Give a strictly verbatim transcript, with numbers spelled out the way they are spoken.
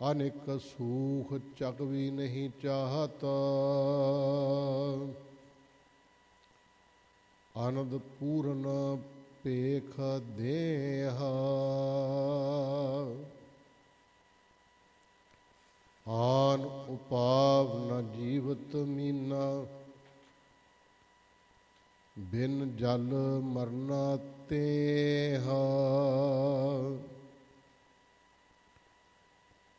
ਅਨੇਕ ਸੂਖ ਚੱਕ ਵੀ ਨਹੀਂ ਚਾਹਤਾ। ਆਨੰਦ ਪੂਰਨ ਭੇਖ ਦੇਹਾ। ਆਨ ਉਪਾਵ ਨ ਜੀਵਤ ਮੀਨਾ। ਬਿਨ ਜਲ ਮਰਨਾ ਤੇਹਾ।